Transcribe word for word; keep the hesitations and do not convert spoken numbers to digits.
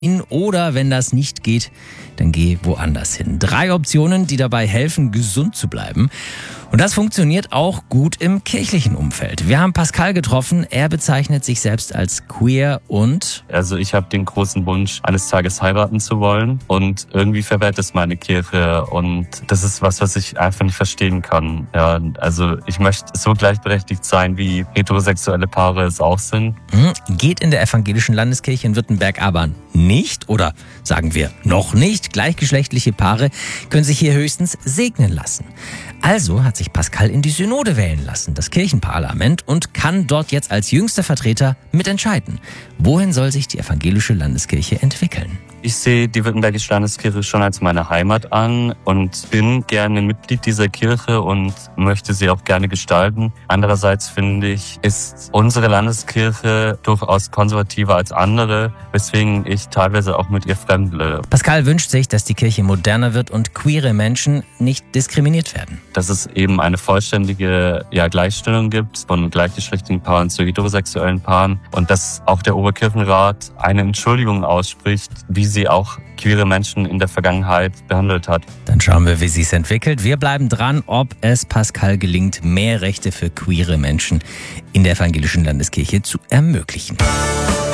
Oder wenn das nicht geht, dann geh woanders hin. Drei Optionen, die dabei helfen, gesund zu bleiben. Und das funktioniert auch gut im kirchlichen Umfeld. Wir haben Pascal getroffen. Er bezeichnet sich selbst als queer und... Also ich habe den großen Wunsch, eines Tages heiraten zu wollen. Und irgendwie verwehrt es meine Kirche. Und das ist was, was ich einfach nicht verstehen kann. Ja, also ich möchte so gleichberechtigt sein, wie heterosexuelle Paare es auch sind. Geht in der evangelischen Landeskirche in Württemberg aber nicht, oder sagen wir noch nicht. Gleichgeschlechtliche Paare können sich hier höchstens segnen lassen. Also hat sich Pascal in die Synode wählen lassen, das Kirchenparlament, und kann dort jetzt als jüngster Vertreter mitentscheiden. Wohin soll sich die evangelische Landeskirche entwickeln? Ich sehe die Württembergische Landeskirche schon als meine Heimat an und bin gerne Mitglied dieser Kirche und möchte sie auch gerne gestalten. Andererseits finde ich, ist unsere Landeskirche durchaus konservativer als andere, weswegen ich teilweise auch mit ihr fremdle. Pascal wünscht sich, dass die Kirche moderner wird und queere Menschen nicht diskriminiert werden. Dass es eben eine vollständige ja, Gleichstellung gibt von gleichgeschlechtlichen Paaren zu heterosexuellen Paaren und dass auch der Oberkirchenrat eine Entschuldigung ausspricht, wie sie auch queere Menschen in der Vergangenheit behandelt hat. Dann schauen wir, wie sie es entwickelt. Wir bleiben dran, ob es Pascal gelingt, mehr Rechte für queere Menschen in der evangelischen Landeskirche zu ermöglichen.